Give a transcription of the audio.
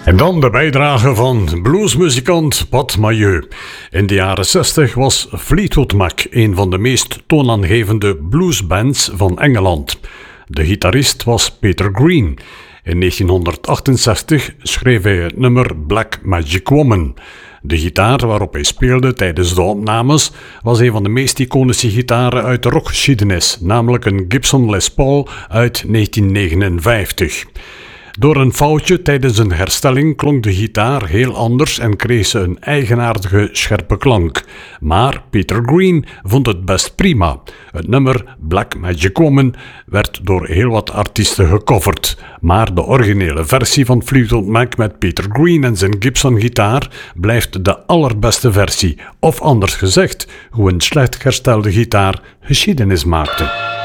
En dan de bijdrage van bluesmuzikant Pat Mailleu. In de jaren 60 was Fleetwood Mac een van de meest toonaangevende bluesbands van Engeland. De gitarist was Peter Green. In 1968 schreef hij het nummer Black Magic Woman. De gitaar waarop hij speelde tijdens de opnames was een van de meest iconische gitaren uit de rockgeschiedenis, namelijk een Gibson Les Paul uit 1959. Door een foutje tijdens een herstelling klonk de gitaar heel anders en kreeg ze een eigenaardige scherpe klank. Maar Peter Green vond het best prima. Het nummer Black Magic Woman werd door heel wat artiesten gecoverd. Maar de originele versie van Fleetwood Mac met Peter Green en zijn Gibson gitaar blijft de allerbeste versie. Of anders gezegd, hoe een slecht herstelde gitaar geschiedenis maakte.